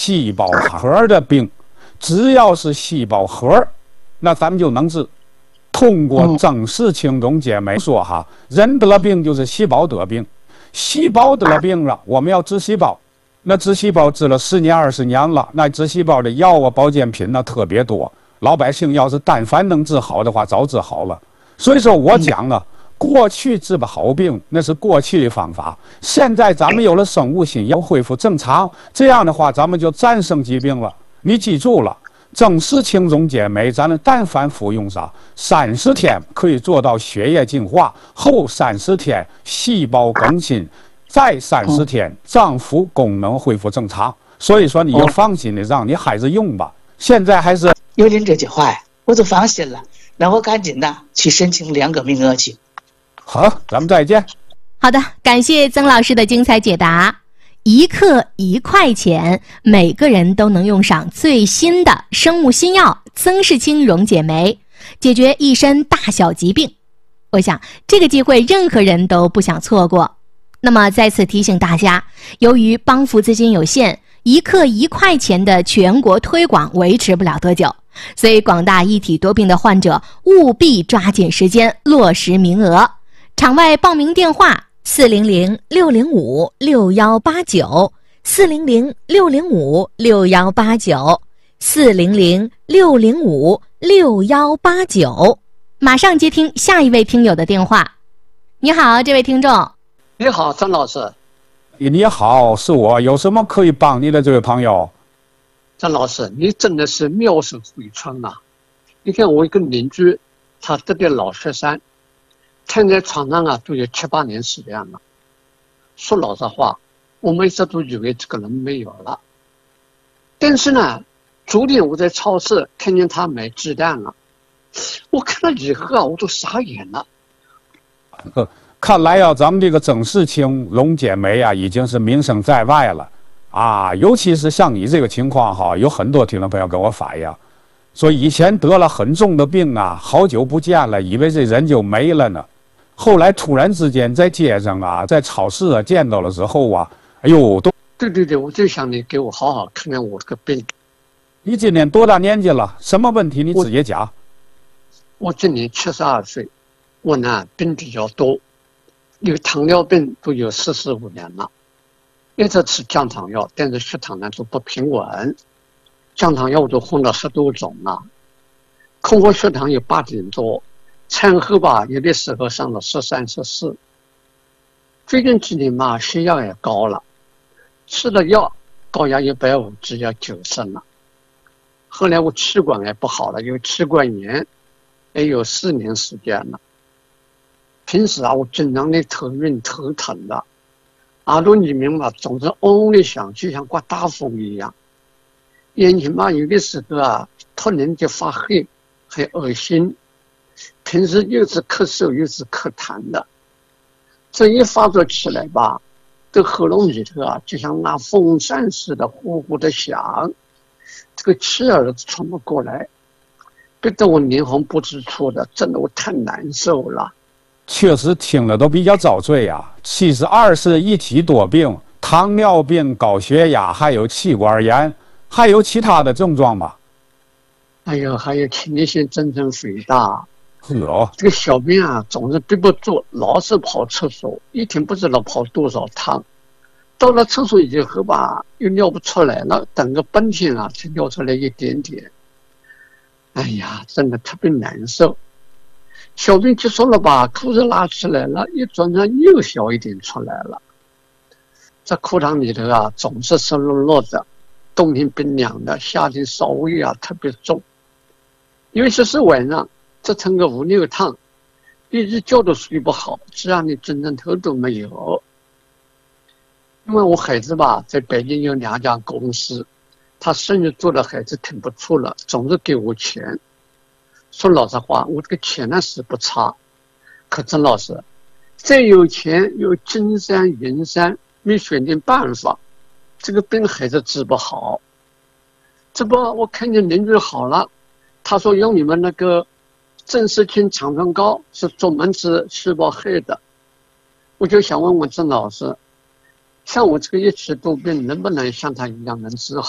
细胞核的病，只要是细胞核，那咱们就能治。通过曾氏青肿解酶说哈，人得了病就是细胞得病，细胞得了病了，我们要治细胞。那治细胞治了10年20年了，那治细胞的药啊、保健品呢特别多。老百姓要是但凡能治好的话，早治好了。所以说我讲了，过去治不好病那是过去的方法，现在咱们有了生物新药恢复正常，这样的话咱们就战胜疾病了。你记住了，曾氏青肿解酶，咱们但凡服用上30天可以做到血液净化，后30天细胞更新，再30天脏腑功能恢复正常。所以说你就放心的让你孩子用吧。现在还是有您这句话呀，我就放心了。那我赶紧的去申请2个名额去。 好，咱们再见。 好的，感谢曾老师的精彩解答。1克1块钱，每个人都能用上最新的生物新药曾氏青溶解酶，解决一身大小疾病。我想这个机会任何人都不想错过。那么再次提醒大家，由于帮扶资金有限，1克1块钱的全国推广维持不了多久，所以广大一体多病的患者务必抓紧时间落实名额。场外报名电话400-605-6189 400-605-6189 400-605-6189。马上接听下一位听友的电话。你好，这位听众。 你好，曾老师。 你好，是我，有什么可以帮你的，这位朋友？ 曾老师，你真的是妙手回春啊！你看我一个邻居，他得的脑血栓，躺在床上啊，都有7、8年时间了。说老实话，我们一直都以为这个人没有了。但是呢，昨天我在超市看见他买鸡蛋了，我看了以后啊，我都傻眼了。 看来呀，咱们这个曾氏青溶解酶啊，已经是名声在外了啊。尤其是像你这个情况哈，有很多听众朋友跟我反映，说以前得了很重的病啊，好久不见了，以为这人就没了呢。后来突然之间在街上啊，在超市啊见到了之后啊，哎呦，都对，我就想你给我好好看看我这个病。 你今年多大年纪了？什么问题你直接讲。 我今年72岁，我呢病比较多。有糖尿病都有45年了，一直吃降糖药，但是血糖呢都不平稳，降糖药我都换了10多种了，空腹血糖有8点多，餐后吧有的时候上了13、14。最近几年嘛，血压也高了，吃了药，高压150，只要90了。后来我气管也不好了，有气管炎，也有4年时间了。平时啊，我经常的头晕头疼的，耳朵里面嘛总是嗡嗡的响，就像刮大风一样。眼睛嘛有的时候啊突然就发黑，很恶心。平时又是咳嗽又是咳痰的，这一发作起来吧，这喉咙里头啊就像拿风扇似的呼呼的响，这个气儿都喘不过来，逼得我脸红不知处的，真的我太难受了。 确实听了都比较遭罪啊。72是一体多病，糖尿病、高血压，还有气管炎，还有其他的症状吧？ 还有前列腺增生肥大。这个小便啊总是憋不住，老是跑厕所，一天不知道跑多少趟。到了厕所以后吧，又尿不出来了，等个半天啊才尿出来一点点。哎呀，真的特别难受。小便结束了吧，裤子拉起来了，一转身又小一点出来了。这裤裆里头啊总是湿漉漉的，冬天冰凉的，夏天稍微啊特别重。尤其是晚上，这撑个5、6趟，一觉都睡不好，这样的精神头都没有。因为我孩子吧在北京有2家公司，他生意做的还是挺不错了，总是给我钱。说老实话，我这个钱呢是不差，可曾老师，再有钱有金山银山，没选定办法，这个病还是治不好。这不我看见邻居好了，他说用你们那个郑氏青长春膏是专门治细胞黑的，我就想问问曾老师，像我这个一体多病能不能像他一样能治好？